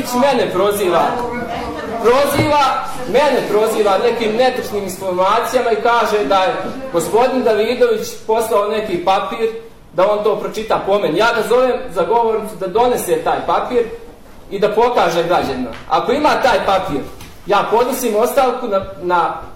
Vidović mene proziva nekim netočnim informacijama i kaže da je gospodin Davidović poslao neki papir da on to pročita po meni. Ja ga zovem za govornicu da donese taj papir i da pokaže građanima. Ako ima taj papir, ja podnosim ostavku na